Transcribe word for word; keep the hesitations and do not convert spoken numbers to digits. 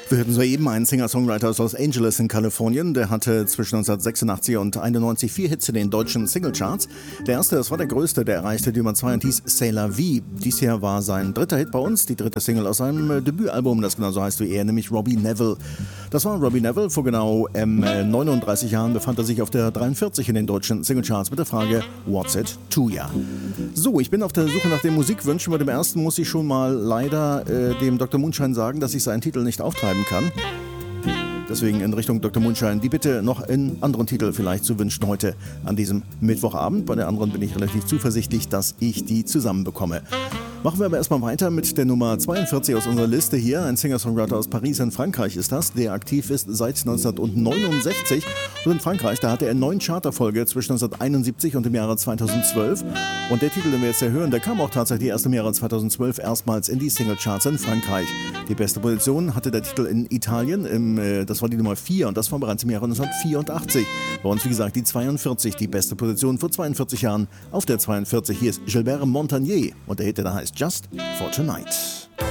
Wir hörten soeben einen Singer-Songwriter aus Los Angeles in Kalifornien. Der hatte zwischen neunzehnhundertsechsundachtzig und einundneunzig vier Hits in den deutschen Singlecharts. Der erste, das war der größte, der erreichte die Nummer zwei und hieß C'est la vie. Dies hier war sein dritter Hit bei uns, die dritte Single aus seinem Debütalbum, das genauso heißt wie er, nämlich Robbie Nevil. Das war Robbie Nevil. Vor genau ähm, neununddreißig Jahren befand er sich auf der dreiundvierzig in den deutschen Singlecharts mit der Frage What's it to ya? So, ich bin auf der Suche nach den Musikwünschen. Bei dem ersten muss ich schon mal leider äh, dem Doktor Moonshine sagen, dass ich seinen Titel nicht auftreiben kann. Deswegen in Richtung Doktor Moonshine die Bitte, noch einen anderen Titel vielleicht zu wünschen heute an diesem Mittwochabend. Bei der anderen bin ich relativ zuversichtlich, dass ich die zusammenbekomme. Machen wir aber erstmal weiter mit der Nummer zweiundvierzig aus unserer Liste hier. Ein Singer-Songwriter aus Paris in Frankreich ist das, der aktiv ist seit neunzehnhundertneunundsechzig. Und in Frankreich, da hatte er neun Charterfolge zwischen neunzehnhunderteinundsiebzig und dem Jahre zweitausendzwölf. Und der Titel, den wir jetzt hier hören, der kam auch tatsächlich erst im Jahre zweitausendzwölf erstmals in die Singlecharts in Frankreich. Die beste Position hatte der Titel in Italien, im, äh, das war die Nummer vier und das war bereits im Jahre neunzehnhundertvierundachtzig. Bei uns, wie gesagt, die zweiundvierzig, die beste Position vor zweiundvierzig Jahren auf der zweiundvierzig. Hier ist Gilbert Montagnier und der Hit, der da heißt Just for Tonight.